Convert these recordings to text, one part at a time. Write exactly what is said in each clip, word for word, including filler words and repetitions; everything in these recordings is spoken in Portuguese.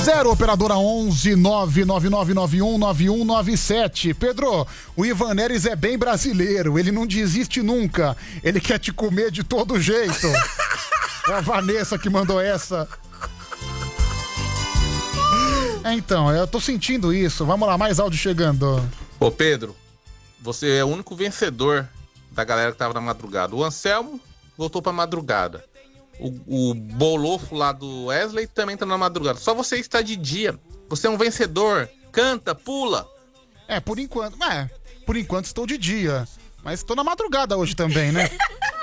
zero operadora onze nove nove nove nove um nove um nove sete. Pedro, o Ivan Neres é bem brasileiro, ele não desiste nunca, ele quer te comer de todo jeito. É a Vanessa que mandou essa. É, então, eu tô sentindo isso. Vamos lá, mais áudio chegando. Ô Pedro, você é o único vencedor da galera que tava na madrugada. O Anselmo voltou pra madrugada. O, o Bolofo lá do Wesley também tá na madrugada. Só você está de dia. Você é um vencedor. Canta, pula. É, por enquanto. É, por enquanto estou de dia. Mas estou na madrugada hoje também, né?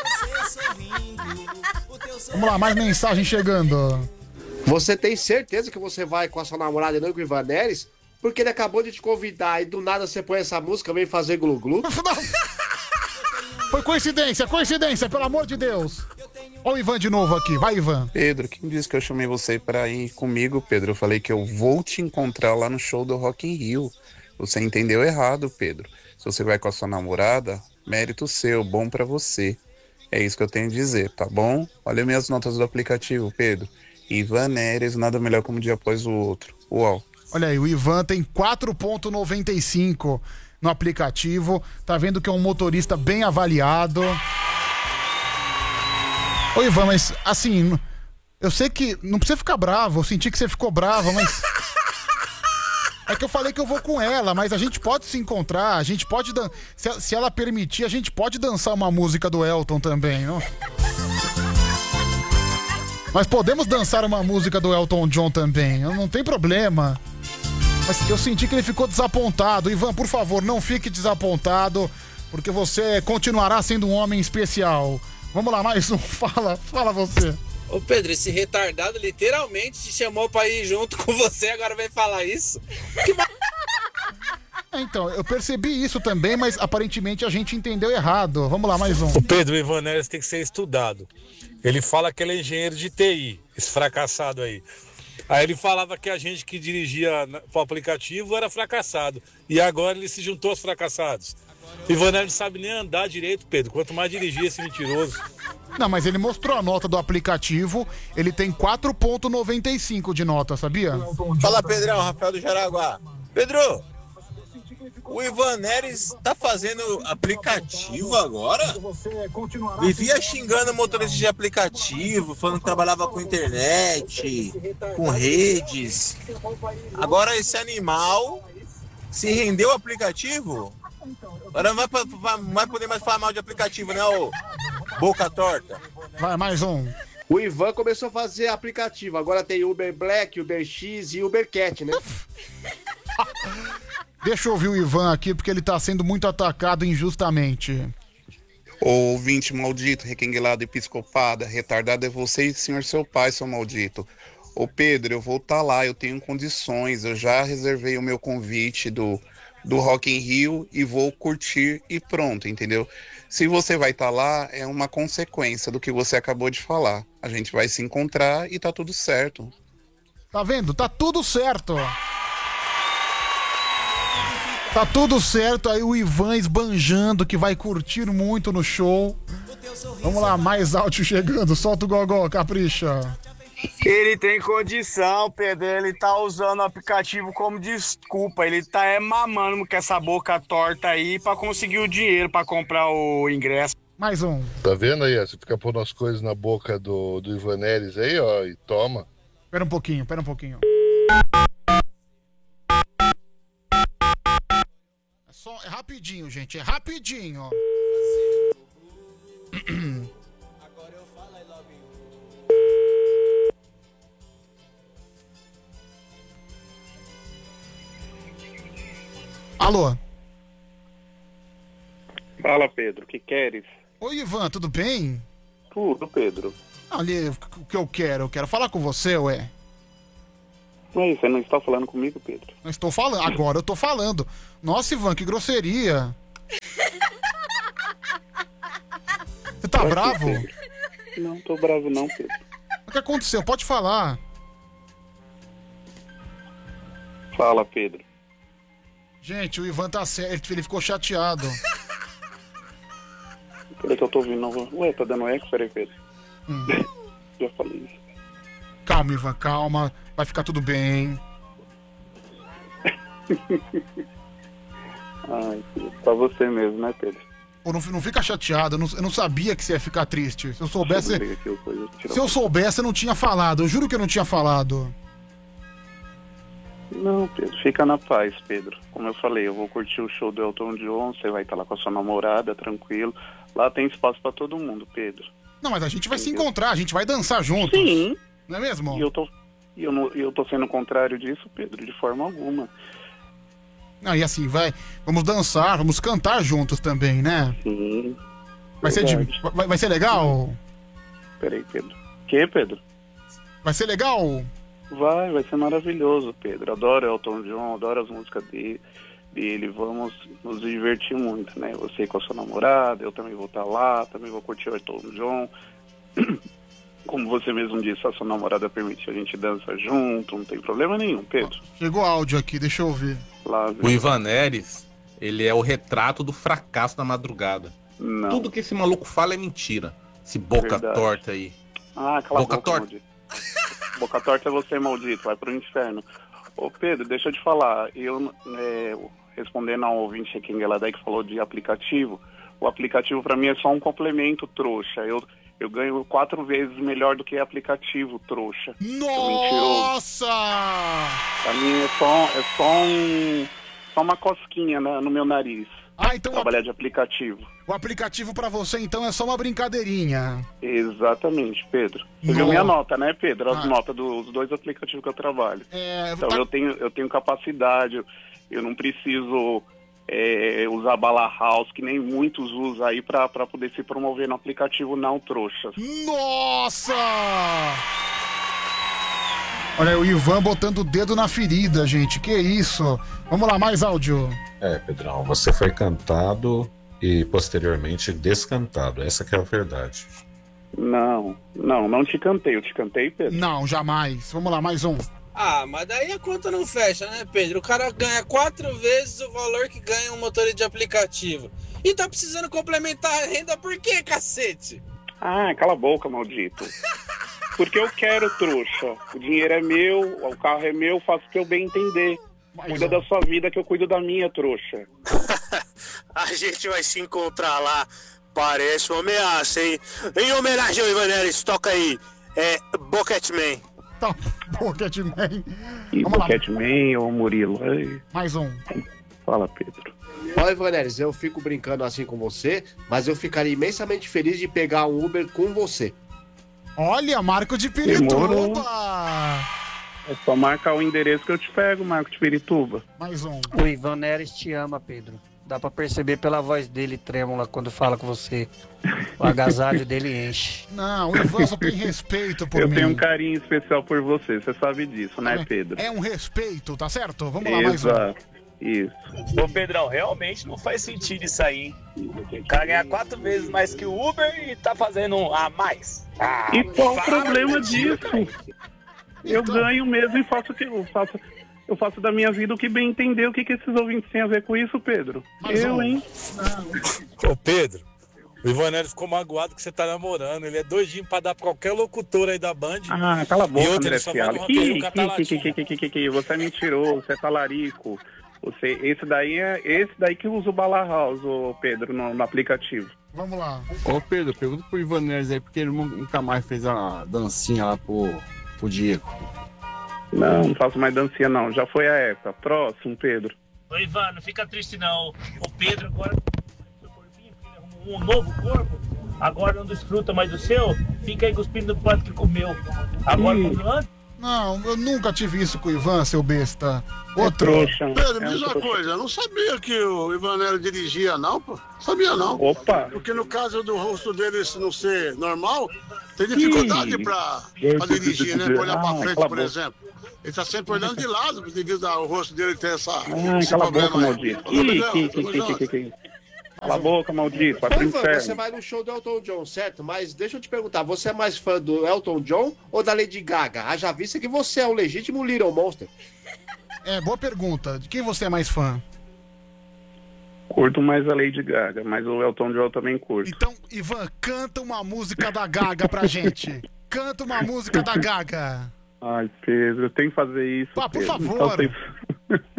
Vamos lá, mais mensagem chegando. Você tem certeza que você vai com a sua namorada e não com o Ivan Neres? Porque ele acabou de te convidar e do nada você põe essa música e vem fazer glu-glu? Foi coincidência, coincidência, pelo amor de Deus. Olha o Ivan de novo aqui, vai Ivan. Pedro, quem disse que eu chamei você pra ir comigo, Pedro? Eu falei que eu vou te encontrar lá no show do Rock in Rio. Você entendeu errado, Pedro. Se você vai com a sua namorada, mérito seu, bom pra você. É isso que eu tenho a dizer, tá bom? Olha minhas notas do aplicativo, Pedro. Ivan Neres, nada melhor que um dia após o outro. Uau. Olha aí, o Ivan tem quatro ponto noventa e cinco no aplicativo. Tá vendo que é um motorista bem avaliado. Ô Ivan, mas assim, eu sei que não precisa ficar bravo, eu senti que você ficou bravo, mas... É que eu falei que eu vou com ela, mas a gente pode se encontrar, a gente pode... Dan... Se, se ela permitir, a gente pode dançar uma música do Elton também, não? Mas podemos dançar uma música do Elton John também, não tem problema. Mas eu senti que ele ficou desapontado. Ivan, por favor, não fique desapontado, porque você continuará sendo um homem especial. Vamos lá, mais um. Fala, fala você. Ô Pedro, esse retardado literalmente te chamou pra ir junto com você, agora vem falar isso? Que... É, então, eu percebi isso também, mas aparentemente a gente entendeu errado. Vamos lá, mais um. O Pedro, o Ivan Neres tem que ser estudado. Ele fala que ele é engenheiro de T I, esse fracassado aí. Aí ele falava que a gente que dirigia o aplicativo era fracassado. E agora ele se juntou aos fracassados. O Ivan Neres não sabe nem andar direito, Pedro. Quanto mais dirigir esse mentiroso. Não, mas ele mostrou a nota do aplicativo. Ele tem quatro ponto noventa e cinco de nota, sabia? Fala, Pedrão, Rafael do Jaraguá. Pedro, o Ivan Neres tá fazendo aplicativo agora? Vivia xingando motorista de aplicativo, falando que trabalhava com internet, com redes. Agora esse animal se rendeu ao aplicativo? Agora não vai, não vai poder mais falar mal de aplicativo, né, ô boca torta? Vai, mais um. O Ivan começou a fazer aplicativo, agora tem Uber Black, Uber X e Uber Cat, né? Deixa eu ouvir o Ivan aqui, porque ele tá sendo muito atacado injustamente. Ô ouvinte maldito, requenguelado e psicopata, retardado é você e senhor seu pai, seu maldito. Ô Pedro, eu vou estar lá, eu tenho condições, eu já reservei o meu convite do, do Rock in Rio e vou curtir e pronto, entendeu? Se você vai estar lá, é uma consequência do que você acabou de falar. A gente vai se encontrar e tá tudo certo. Tá vendo? Tá tudo certo. Tá tudo certo, aí o Ivan esbanjando que vai curtir muito no show. Vamos lá, mais áudio chegando, solta o gogó, capricha. Ele tem condição, Pedro, ele tá usando o aplicativo como desculpa, ele tá é mamando com essa boca torta aí pra conseguir o dinheiro pra comprar o ingresso. Mais um. Tá vendo aí, ó, você fica pondo as coisas na boca do, do Ivan Neres aí, ó, e toma. Pera um pouquinho, pera um pouquinho. É só, é rapidinho, gente, é rapidinho. Alô? Fala, Pedro, o que queres? Oi, Ivan, tudo bem? Tudo, Pedro. Ali, o que eu quero? Eu quero falar com você, ué. Mas você não está falando comigo, Pedro? Não estou falando, agora eu tô falando. Nossa, Ivan, que grosseria. Você tá Pra bravo? quê, não tô bravo não, Pedro. O que aconteceu? Pode falar. Fala, Pedro. Gente, o Ivan tá certo, ele ficou chateado. Peraí que eu tô ouvindo. Não. Ué, tá dando eco? Peraí, Pedro. Hum. Já falei isso. Calma, Ivan, calma. Vai ficar tudo bem. Ai, só você mesmo, né, Pedro? Pô, não, não fica chateado, eu não, eu não sabia que você ia ficar triste. Se eu soubesse. Deixa eu ver aqui, coisa, tirar Se eu soubesse, eu não tinha falado. Eu juro que eu não tinha falado. Não, Pedro, fica na paz, Pedro. Como eu falei, eu vou curtir o show do Elton John, você vai estar lá com a sua namorada, tranquilo. Lá tem espaço pra todo mundo, Pedro. Não, mas a gente vai se encontrar, a gente vai dançar juntos. Sim. Não é mesmo? E eu tô, e eu, não, eu tô sendo contrário disso, Pedro, de forma alguma. Não, e assim, vai. Vamos dançar, vamos cantar juntos também, né? Sim. Vai ser, de, vai, vai ser legal? Peraí, Pedro. Que, Pedro? Vai ser legal? Vai, vai ser maravilhoso, Pedro. Adoro Elton John, adoro as músicas dele. dele. Vamos nos divertir muito, né? Você com a sua namorada, eu também vou estar lá, também vou curtir o Elton John. Como você mesmo disse, a sua namorada permite a gente dançar junto, não tem problema nenhum, Pedro. Chegou áudio aqui, deixa eu ouvir. Lá, O Ivan Neres, ele é o retrato do fracasso da madrugada. Não. Tudo que esse maluco fala é mentira. Esse boca Verdade. torta aí. Ah, cala Boca a boca, torta. maldito. Boca torta é você, maldito, vai pro inferno. Ô, Pedro, deixa eu te falar, eu, é, respondendo ao ouvinte aqui em Galadé que falou de aplicativo, o aplicativo pra mim é só um complemento, trouxa. Eu, eu ganho quatro vezes melhor do que aplicativo, trouxa. Nossa! Pra mim é só, é só, um, só uma cosquinha na- no meu nariz. Ah, então trabalhar de aplicativo. O aplicativo pra você, então, é só uma brincadeirinha. Exatamente, Pedro. Você Não. viu minha nota, né, Pedro? As Ah. notas dos dois aplicativos que eu trabalho. É, Então tá- eu tenho, eu tenho capacidade, eu- eu não preciso é, usar bala house, que nem muitos usam aí pra, pra poder se promover no aplicativo, não, trouxas. Nossa! Olha, o Ivan botando o dedo na ferida, gente. Que isso? Vamos lá, mais áudio. É, Pedrão, você foi cantado e posteriormente descantado. Essa que é a verdade. Não, não, não te cantei, eu te cantei, Pedro. Não, jamais. Vamos lá, mais um. Ah, mas daí a conta não fecha, né, Pedro? O cara ganha quatro vezes o valor que ganha um motorista de aplicativo. E tá precisando complementar a renda por quê, cacete? Ah, cala a boca, maldito. Porque eu quero, trouxa. O dinheiro é meu, o carro é meu, faço o que eu bem entender. Cuida da sua vida que eu cuido da minha, trouxa. A gente vai se encontrar lá. Parece uma ameaça, hein? Em homenagem ao Ivan Neres, toca aí. É Boquetman. Tá, Boquetman. E Vamos lá. Boquetman ou Murilo? Ai, Mais um. fala, Pedro. Olha, Ivaneres, eu fico brincando assim com você, mas eu ficaria imensamente feliz de pegar um Uber com você. Olha, Marco de Demorou. Pirituba. É só marcar o endereço que eu te pego, Marco de Pirituba. Mais um. O Ivan Neres te ama, Pedro. Dá pra perceber pela voz dele trêmula quando fala com você. O agasalho dele enche. Não, o Ivan só tem respeito por eu mim. tenho um carinho especial por você, você sabe disso, né, Pedro? É um respeito, tá certo? Vamos lá, mais um. Exato. Isso. Ô Pedrão, realmente não faz sentido isso aí, hein? O cara ganha quatro vezes mais que o Uber e tá fazendo um a mais. Ah, E qual o para problema de- disso? Eu Então- ganho mesmo e faço o que eu faço. Eu faço da minha vida o que bem entender. O que, que esses ouvintes têm a ver com isso, Pedro? Mais eu, um. hein? Ô Pedro, o Ivan Neres ficou magoado que você tá namorando. Ele é doidinho pra dar pra qualquer locutor aí da Band. Ah, cala a boca, E outra, André ele só vai Fiala. no Rock in Rio Que, catar que, que, latinha. que, que, que, que, que, você é mentiroso, você é talarico. Você, esse daí é esse daí que usa o Bala House, ô Pedro, no, no aplicativo. Vamos lá. Ô Pedro, pergunta pro Ivan Neres aí, porque ele nunca mais fez a dancinha lá pro, pro Diego. Não, não faço mais dancinha não, já foi a época. Próximo, Pedro. Ô Ivan, não fica triste não. O Pedro agora seu corpinho, porque ele arrumou um novo corpo. Agora não desfruta mais do seu. Fica aí cuspindo no prato que comeu. Agora Ih. quando antes. Não, eu nunca tive isso com o Ivan, seu besta. Outro. trouxa. Pedro, me É um diz uma trouxa. coisa, eu não sabia que o Ivanelli dirigia, não, pô. Sabia não. Opa! Porque no caso do rosto dele não ser normal, tem dificuldade Ih. pra, pra dirigir, né? Pra olhar pra Ah, frente, cala a por boca. exemplo. Ele tá sempre olhando de lado, devido ao rosto dele ter essa, Ai, esse cala a problema boca, aí. maldito. Tamo Ih, junto, que, que, tamo que, junto. que, que, que. Cala a boca, maldito, vai Ô, pro Ivan, você inferno. vai no show do Elton John, certo? Mas deixa eu te perguntar, você é mais fã do Elton John ou da Lady Gaga? Haja vista que você é o legítimo Little Monster. É, boa pergunta. De quem você é mais fã? Curto mais a Lady Gaga, mas o Elton John eu também curto. Então, Ivan, canta uma música da Gaga pra gente. Canta uma música da Gaga. Ai, Pedro, tem que fazer isso. Ah, por Pedro. favor. Então, tem-